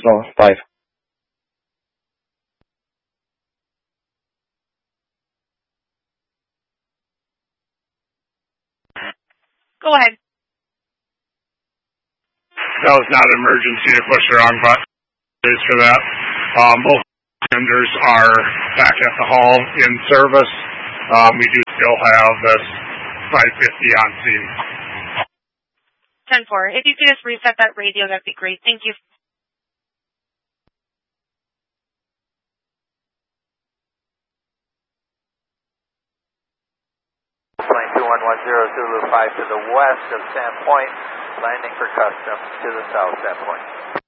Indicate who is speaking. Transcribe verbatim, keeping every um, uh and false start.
Speaker 1: Cessna five.
Speaker 2: Go ahead.
Speaker 3: That was not an emergency. I pushed the wrong button. Thanks for that. Um, both tenders are back at the hall in service. Um, we do still have this five fifty on scene.
Speaker 2: ten four. If you could just reset that radio, that'd be great. Thank you.
Speaker 4: Plane two one one zero Zulu five to the west of Sandpoint, landing for customs to the south Sandpoint.